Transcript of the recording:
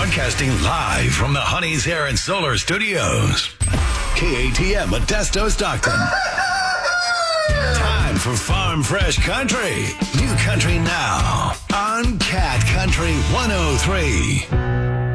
Broadcasting live from the Honey's Hair and Solar Studios. KATM Modesto, Stockton. Time for Farm Fresh Country. New country now on Cat Country 103.